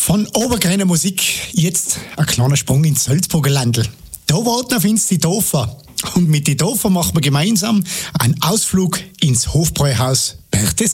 Von obergreiner Musik jetzt ein kleiner Sprung ins Salzburger Landl. Da warten auf uns die Dofer. Und mit den Dofer machen wir gemeinsam einen Ausflug ins Hofbräuhaus Berchtesgaden.